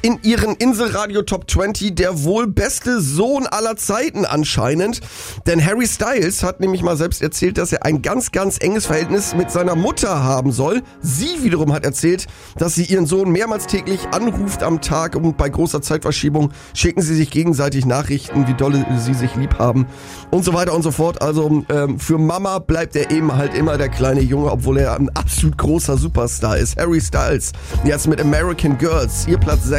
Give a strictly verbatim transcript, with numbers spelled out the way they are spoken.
in ihren Inselradio Top zwanzig der wohl beste Sohn aller Zeiten anscheinend. Denn Harry Styles hat nämlich mal selbst erzählt, dass er ein ganz, ganz enges Verhältnis mit seiner Mutter haben soll. Sie wiederum hat erzählt, dass sie ihren Sohn mehrmals täglich anruft am Tag und bei großer Zeitverschiebung schicken sie sich gegenseitig Nachrichten, wie dolle sie sich lieb haben und so weiter und so fort. Also ähm, für Mama bleibt er eben halt immer der kleine Junge, obwohl er ein absolut großer Superstar ist. Harry Styles, jetzt mit American Girls, ihr Platz sechs.